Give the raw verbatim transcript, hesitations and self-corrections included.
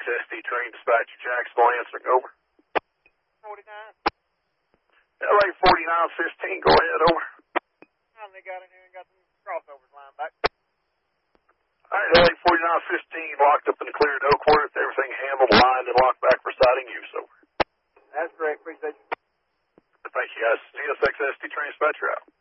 S D train dispatcher Jacksonville answering, over. forty-nine. L A forty-nine fifteen, go ahead, over. And they got in here and got some crossovers lined back. All right, L A forty-nine fifteen, locked up in the cleared Oakworth, everything handled, lined, and locked back for sighting use, over. That's great, appreciate you. Thank you, guys. C S X S D train dispatcher out.